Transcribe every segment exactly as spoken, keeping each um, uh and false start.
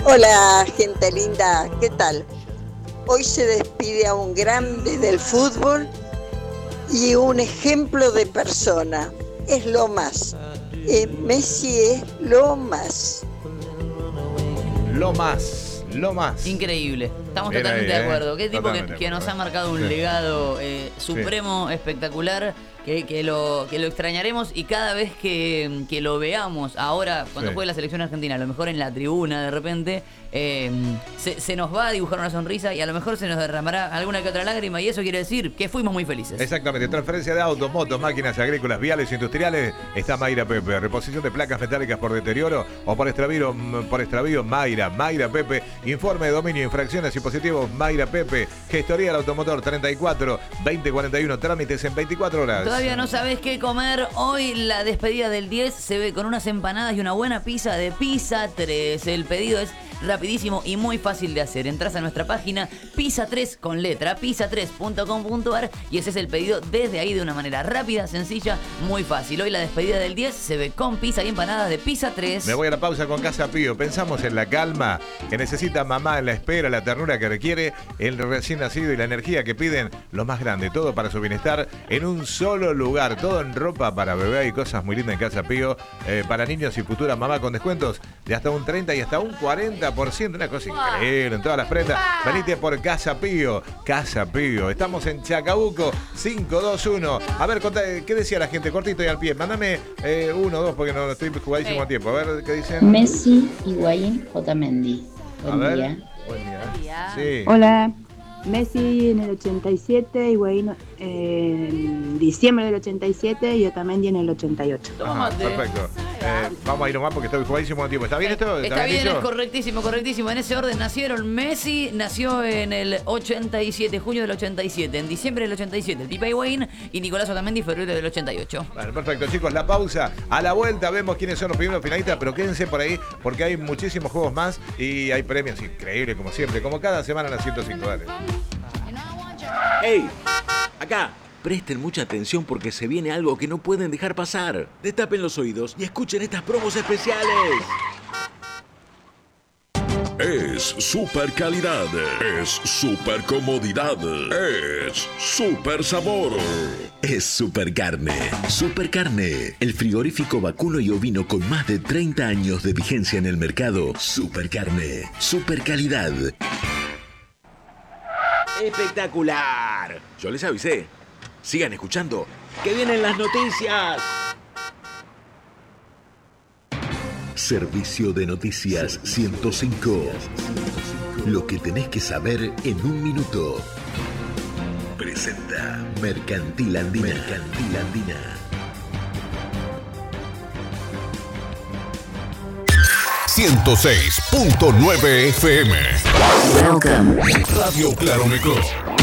Hola, gente linda, ¿qué tal? Hoy se despide a un grande del fútbol y un ejemplo de persona. Es lo más. Eh, Messi es lo más. Lo más, lo más. Increíble. Estamos Bien totalmente ahí, de acuerdo. ¿eh? Qué tipo que, Totalmente que de nos acuerdo. ha marcado un Sí. legado eh, supremo, espectacular, que, que, lo, que lo extrañaremos y cada vez que, que lo veamos, ahora cuando Sí. juegue la selección argentina, a lo mejor en la tribuna de repente, eh, se, se nos va a dibujar una sonrisa y a lo mejor se nos derramará alguna que otra lágrima y eso quiere decir que fuimos muy felices. Exactamente, transferencia de autos, motos, máquinas agrícolas, viales, industriales. Está Mayra Pepe. Reposición de placas metálicas por deterioro o por extravío, por extravío Mayra, Mayra Pepe. Informe de dominio, infracciones y positivos Mayra Pepe. Gestoría del automotor treinta y cuatro veinte cuarenta y uno. Trámites en veinticuatro horas. Todavía no sabes qué comer. Hoy la despedida del diez se ve con unas empanadas y una buena pizza de Pizza tres. El pedido es rapidísimo y muy fácil de hacer. Entras a nuestra página pizza tres con letra, pizza tres punto com punto ar y ese es el pedido desde ahí de una manera rápida, sencilla, muy fácil. Hoy la despedida del diez se ve con pizza y empanadas de Pizza tres. Me voy a la pausa con Casa Pío. Pensamos en la calma que necesita mamá en la espera, la ternura que requiere el recién nacido y la energía que piden lo más grande. Todo para su bienestar en un solo lugar. Todo en ropa para bebé y cosas muy lindas en Casa Pío. Eh, para niños y futura mamá con descuentos de hasta un treinta y hasta un cuarenta por ciento. Una cosa increíble en todas las prendas. Venite por Casa Pío. Casa Pío. Estamos en Chacabuco cinco dos uno. A ver, contá, ¿qué decía la gente? Cortito y al pie. Mándame eh, uno o dos porque no estoy jugadísimo a tiempo. A ver qué dicen. Messi, Higuaín, Otamendi. Buen A ver. día. Buen día. Buen día. Sí. Hola, Messi en el ochenta y siete, Higuaín en diciembre del ochenta y siete y Otamendi en el ochenta y ocho. Toma Ajá, mate. perfecto. Eh, vamos a ir nomás porque estoy jugadísimo a tiempo. ¿Está bien esto? Está bien, dicho? es correctísimo, correctísimo. En ese orden nacieron. Messi nació en el ochenta y siete, junio del ochenta y siete. En diciembre del ochenta y siete, el Pipa Higuaín. Y Nicolás Otamendi, febrero del ochenta y ocho. Bueno, perfecto, chicos. La pausa. A la vuelta vemos quiénes son los primeros finalistas, pero quédense por ahí porque hay muchísimos juegos más y hay premios increíbles, como siempre. Como cada semana en la ciento cinco. Dale. ¡Ey! Acá. Presten mucha atención porque se viene algo que no pueden dejar pasar. Destapen los oídos y escuchen estas promos especiales. Es super calidad, es super comodidad, es super sabor. Es Super Carne. Super Carne, el frigorífico vacuno y ovino con más de treinta años de vigencia en el mercado. Super Carne, super calidad. ¡Espectacular! Yo les avisé. Sigan escuchando, que vienen las noticias. Servicio de Noticias ciento cinco. Lo que tenés que saber en un minuto. Presenta Mercantil Andina. Mercantil Andina. ciento seis punto nueve F M. Welcome. Radio Claromeco.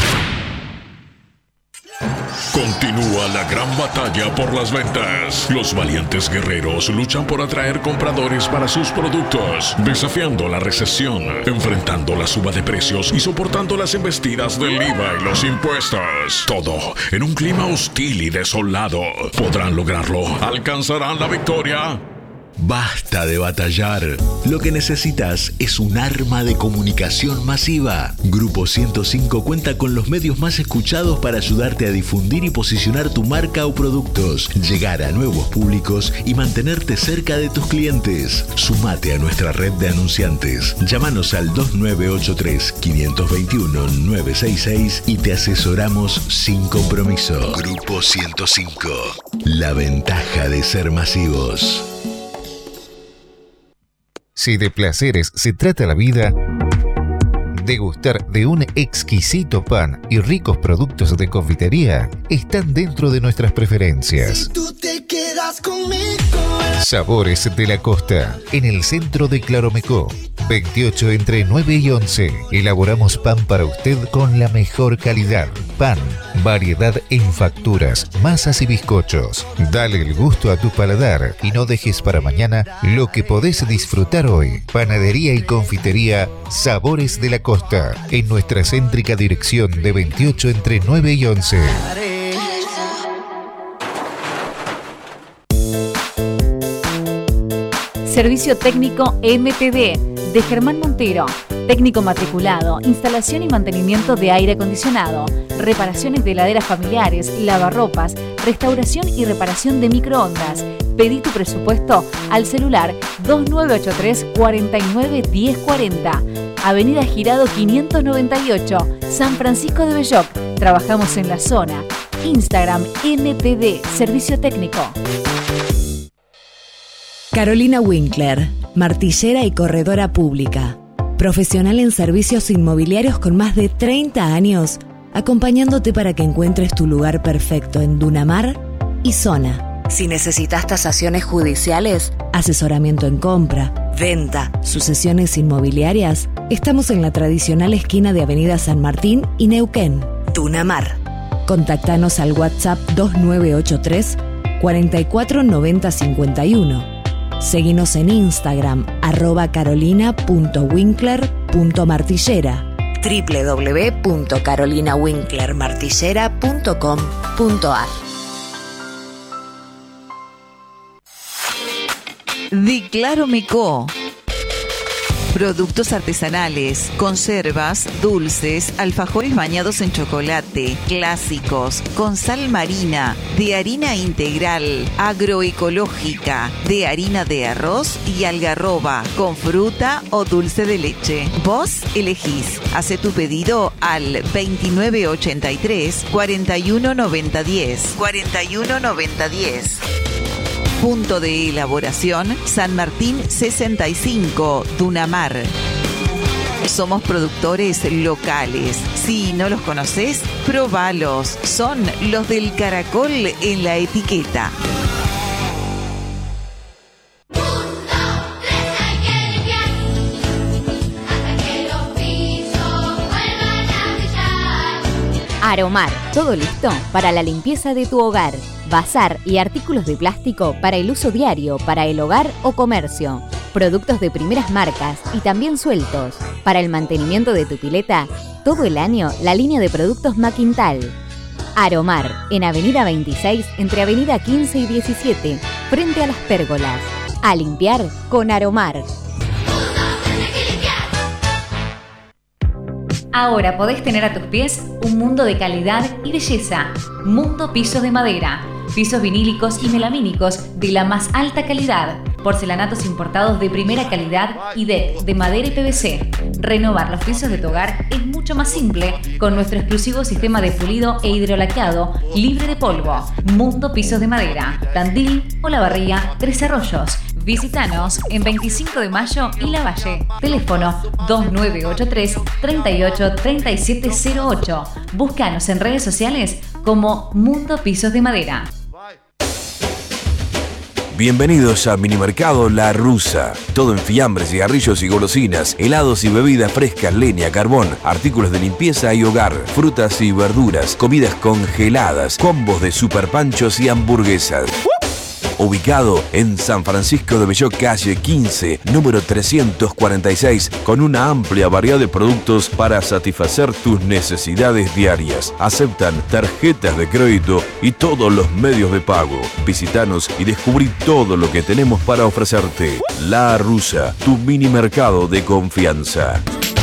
Continúa la gran batalla por las ventas. Los valientes guerreros luchan por atraer compradores para sus productos, desafiando la recesión, enfrentando la suba de precios y soportando las embestidas del I V A y los impuestos. Todo en un clima hostil y desolado. ¿Podrán lograrlo? ¿Alcanzarán la victoria? Basta de batallar. Lo que necesitas es un arma de comunicación masiva. Grupo ciento cinco cuenta con los medios más escuchados para ayudarte a difundir y posicionar tu marca o productos, llegar a nuevos públicos y mantenerte cerca de tus clientes. Sumate a nuestra red de anunciantes. Llámanos al dos nueve ocho tres, cinco dos uno, nueve seis seis y te asesoramos sin compromiso. Grupo ciento cinco. La ventaja de ser masivos. Si de placeres se trata la vida, degustar de un exquisito pan y ricos productos de confitería están dentro de nuestras preferencias. Si tú te quedas conmigo. Sabores de la Costa, en el centro de Claromecó. veintiocho entre nueve y once. Elaboramos pan para usted con la mejor calidad. Pan, variedad en facturas, masas y bizcochos. Dale el gusto a tu paladar y no dejes para mañana lo que podés disfrutar hoy. Panadería y confitería Sabores de la Costa, en nuestra céntrica dirección de veintiocho entre nueve y once. Servicio técnico M T D de Germán Montero. Técnico matriculado, instalación y mantenimiento de aire acondicionado, reparaciones de heladeras familiares, lavarropas, restauración y reparación de microondas. Pedí tu presupuesto al celular dos nueve ocho tres, cuatro nueve, uno cero cuatro cero. Avenida Girado quinientos noventa y ocho, San Francisco de Belloc. Trabajamos en la zona. Instagram M T D, Servicio Técnico. Carolina Winkler, martillera y corredora pública. Profesional en servicios inmobiliarios con más de treinta años, acompañándote para que encuentres tu lugar perfecto en Dunamar y zona. Si necesitas tasaciones judiciales, asesoramiento en compra, venta, sucesiones inmobiliarias, estamos en la tradicional esquina de Avenida San Martín y Neuquén. Dunamar. Contactanos al WhatsApp dos nueve ocho tres, cuatro cuatro nueve cero cinco uno. Seguinos en Instagram, arroba carolina punto winkler punto martillera, doble u doble u doble u punto carolina winkler martillera punto com punto a r. Di Claro Mecó. Productos artesanales, conservas, dulces, alfajores bañados en chocolate, clásicos, con sal marina, de harina integral, agroecológica, de harina de arroz y algarroba, con fruta o dulce de leche. Vos elegís. Hace tu pedido al veintinueve ochenta y tres, cuarenta y uno noventa diez. cuarenta y uno noventa diez. Punto de elaboración, San Martín sesenta y cinco, Dunamar. Somos productores locales. Si no los conoces, probalos. Son los del caracol en la etiqueta. Aromar, todo listo para la limpieza de tu hogar. Bazar y artículos de plástico para el uso diario, para el hogar o comercio. Productos de primeras marcas y también sueltos. Para el mantenimiento de tu pileta, todo el año la línea de productos Maquintal. Aromar, en Avenida veintiséis, entre Avenida quince y diecisiete, frente a las pérgolas. A limpiar con Aromar. Ahora podés tener a tus pies un mundo de calidad y belleza. Mundo Pisos de Madera. Pisos vinílicos y melamínicos de la más alta calidad. Porcelanatos importados de primera calidad y deck de madera y P V C. Renovar los pisos de tu hogar es mucho más simple con nuestro exclusivo sistema de pulido e hidrolaqueado libre de polvo. Mundo Pisos de Madera. Tandil, Olavarría, Tres Arroyos. Visítanos en veinticinco de mayo y Lavalle. Teléfono dos nueve ocho tres, treinta y ocho, treinta y siete cero ocho. Búscanos en redes sociales como Mundo Pisos de Madera. Bienvenidos a Minimercado La Rusa. Todo en fiambres, cigarrillos y golosinas, helados y bebidas frescas, leña, carbón, artículos de limpieza y hogar, frutas y verduras, comidas congeladas, combos de superpanchos y hamburguesas. Ubicado en San Francisco de Belloc, calle quince, número trescientos cuarenta y seis, con una amplia variedad de productos para satisfacer tus necesidades diarias. Aceptan tarjetas de crédito y todos los medios de pago. Visítanos y descubrí todo lo que tenemos para ofrecerte. La Rusa, tu mini mercado de confianza.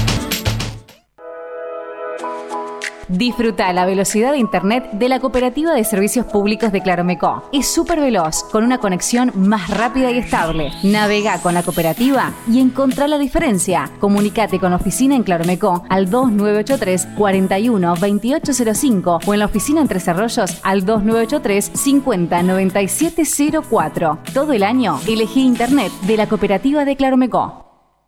Disfruta la velocidad de internet de la Cooperativa de Servicios Públicos de Claromecó. Es súper veloz, con una conexión más rápida y estable. Navega con la cooperativa y encontrá la diferencia. Comunicate con la oficina en Claromecó al dos nueve ocho tres, cuarenta y uno, veintiocho cero cinco o en la oficina en Tres Arroyos al dos nueve ocho tres, cincuenta, noventa y siete cero cuatro. Todo el año elegí internet de la Cooperativa de Claromecó.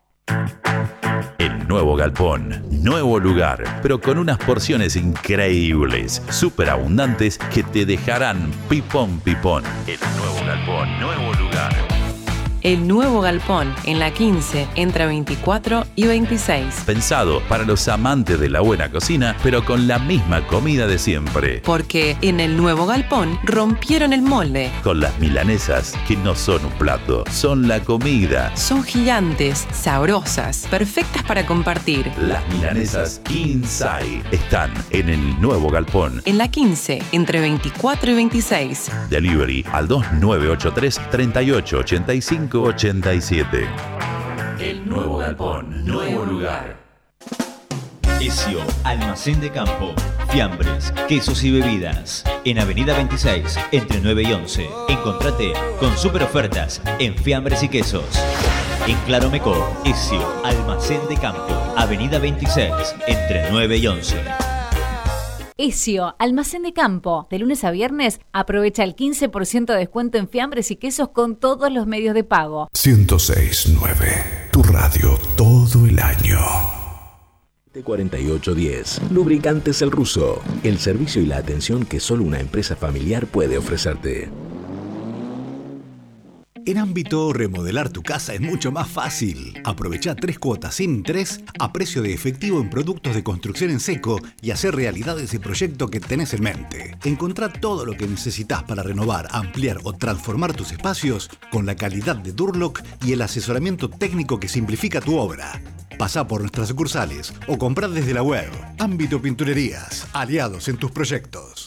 El nuevo galpón, nuevo lugar, pero con unas porciones increíbles, súper abundantes que te dejarán pipón pipón. El nuevo galpón, nuevo lugar. El nuevo galpón, en la quince, entre veinticuatro y veintiséis. Pensado para los amantes de la buena cocina, pero con la misma comida de siempre. Porque en el nuevo galpón rompieron el molde. Con las milanesas, que no son un plato, son la comida. Son gigantes, sabrosas, perfectas para compartir. Las milanesas Kinsai están en el nuevo galpón. En la quince, entre veinticuatro y veintiséis. Delivery al dos nueve ocho tres, treinta y ocho ochenta y cinco cinco ochenta y siete. El Nuevo Galpón, nuevo lugar. Esio, almacén de campo, fiambres, quesos y bebidas. En Avenida veintiséis, entre nueve y once. Encontrate con super ofertas en fiambres y quesos. En Claromecó, Esio, almacén de campo, Avenida veintiséis, entre nueve y once. Esio, almacén de campo. De lunes a viernes, aprovecha el quince por ciento de descuento en fiambres y quesos con todos los medios de pago. ciento seis punto nueve, tu radio todo el año. cuarenta y ocho diez. Lubricantes El Ruso. El servicio y la atención que solo una empresa familiar puede ofrecerte. En Ámbito, remodelar tu casa es mucho más fácil. Aprovecha tres cuotas sin interés a precio de efectivo en productos de construcción en seco y hacer realidad ese proyecto que tenés en mente. Encontrá todo lo que necesitas para renovar, ampliar o transformar tus espacios con la calidad de Durlock y el asesoramiento técnico que simplifica tu obra. Pasá por nuestras sucursales o comprá desde la web. Ámbito Pinturerías, aliados en tus proyectos.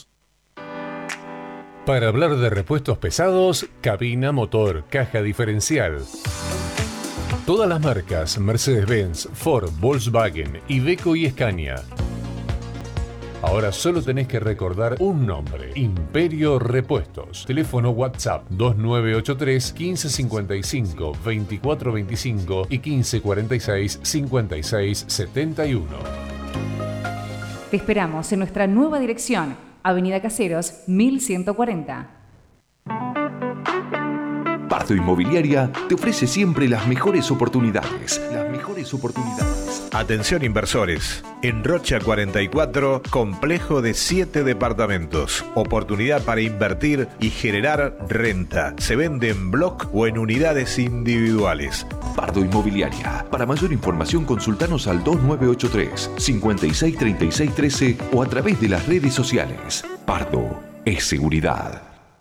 Para hablar de repuestos pesados, cabina, motor, caja diferencial. Todas las marcas Mercedes-Benz, Ford, Volkswagen, Iveco y Scania. Ahora solo tenés que recordar un nombre: Imperio Repuestos. Teléfono WhatsApp dos nueve ocho tres, quince cincuenta y cinco, veinticuatro veinticinco y quince cuarenta y seis, cincuenta y seis setenta y uno. Te esperamos en nuestra nueva dirección, Avenida Caseros, mil ciento cuarenta. Pardo Inmobiliaria te ofrece siempre las mejores oportunidades. Las mejores oportunidades. Atención inversores. En Rocha cuarenta y cuatro, complejo de siete departamentos. Oportunidad para invertir y generar renta. Se vende en block o en unidades individuales. Pardo Inmobiliaria. Para mayor información consultanos al dos nueve ocho tres, cinco seis tres seis uno tres o a través de las redes sociales. Pardo es seguridad.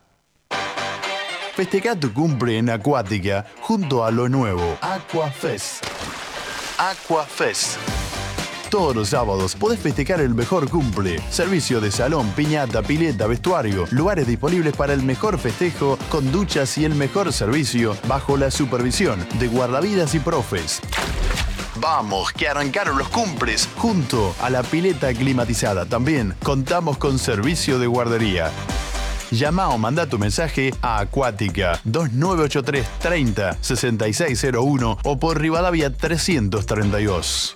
Festeja tu cumple en Acuática junto a lo nuevo Aquafest. Aquafest. Todos los sábados podés festejar el mejor cumple. Servicio de salón, piñata, pileta, vestuario. Lugares disponibles para el mejor festejo con duchas y el mejor servicio bajo la supervisión de guardavidas y profes. Vamos, que arrancaron los cumples junto a la pileta climatizada. También contamos con servicio de guardería. Llama o manda tu mensaje a Acuática dos nueve ocho tres, treinta, sesenta y seis cero uno o por Rivadavia trescientos treinta y dos.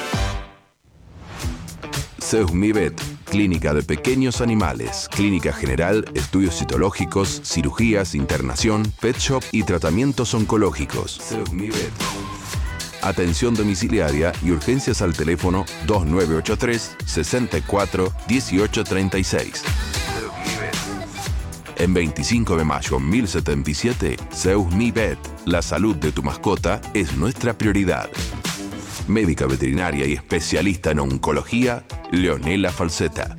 Seusmivet, clínica de pequeños animales, clínica general, estudios citológicos, cirugías, internación, pet shop y tratamientos oncológicos. Seusmivet. Atención domiciliaria y urgencias al teléfono dos nueve ocho tres, sesenta y cuatro, dieciocho treinta y seis. En veinticinco de mayo mil setenta y siete, Seusmivet. La salud de tu mascota es nuestra prioridad. Médica veterinaria y especialista en oncología, Leonela Falseta.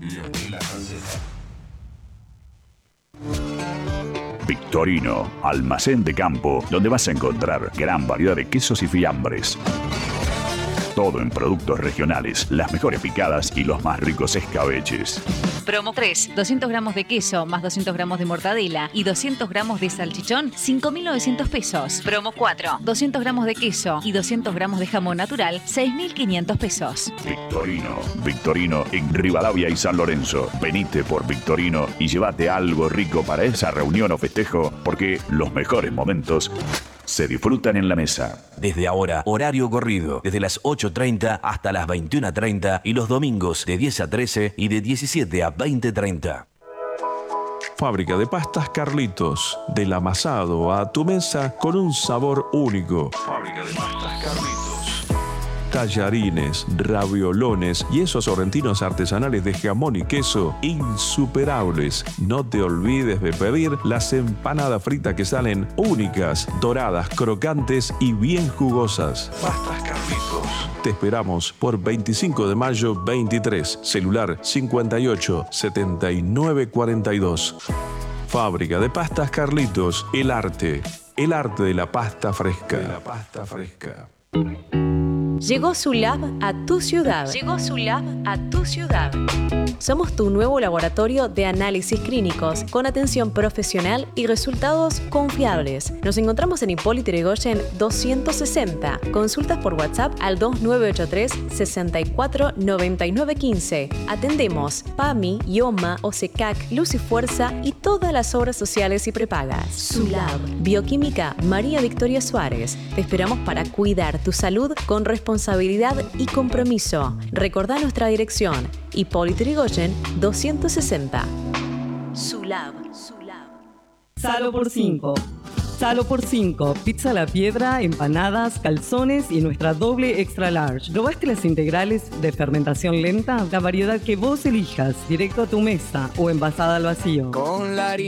Victorino, almacén de campo, donde vas a encontrar gran variedad de quesos y fiambres. Todo en productos regionales, las mejores picadas y los más ricos escabeches. Promo tres, doscientos gramos de queso más doscientos gramos de mortadela y doscientos gramos de salchichón, cinco mil novecientos pesos. Promo cuatro, doscientos gramos de queso y doscientos gramos de jamón natural, seis mil quinientos pesos. Victorino, Victorino en Rivadavia y San Lorenzo. Venite por Victorino y llévate algo rico para esa reunión o festejo, porque los mejores momentos se disfrutan en la mesa. Desde ahora, horario corrido, desde las ocho treinta hasta las veintiuna treinta y los domingos de diez a trece y de diecisiete a veinte treinta. Fábrica de pastas Carlitos, del amasado a tu mesa con un sabor único. Fábrica de pastas Carlitos. Tallarines, raviolones y esos sorrentinos artesanales de jamón y queso insuperables. No te olvides de pedir las empanadas fritas que salen únicas, doradas, crocantes y bien jugosas. Pastas Carlitos. Te esperamos por veinticinco de mayo veintitrés, celular cincuenta y ocho, setenta y nueve cuarenta y dos. Fábrica de pastas Carlitos, el arte, el arte de la pasta fresca. De la pasta fresca. Llegó Sulab a tu ciudad. Llegó Sulab a tu ciudad. Somos tu nuevo laboratorio de análisis clínicos con atención profesional y resultados confiables. Nos encontramos en Hipólito Yrigoyen doscientos sesenta. Consultas por WhatsApp al dos nueve ocho tres, seis cuatro, nueve nueve uno cinco. Atendemos PAMI, IOMA, OSECAC, Luz y Fuerza y todas las obras sociales y prepagas. Sulab. Bioquímica María Victoria Suárez. Te esperamos para cuidar tu salud con responsabilidad y compromiso. Recordá nuestra dirección. Hipólito Yrigoyen doscientos sesenta. Sulab. Salo por cinco. Salo por cinco. Pizza a la piedra, empanadas, calzones y nuestra doble extra large. ¿Probaste las integrales de fermentación lenta? La variedad que vos elijas, directo a tu mesa o envasada al vacío. Con la